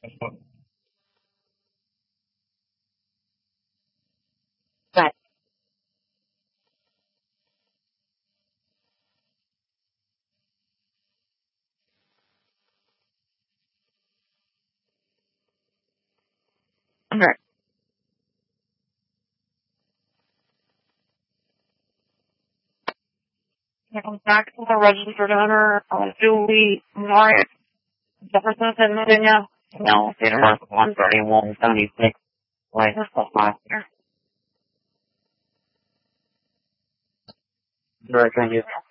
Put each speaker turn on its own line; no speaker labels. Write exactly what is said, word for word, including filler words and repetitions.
Right. Okay. It comes back to the registered owner, uh, Julie Norris, Jefferson, Virginia. No, date of birth one thirty-one seventy-six. License plus last year. Director,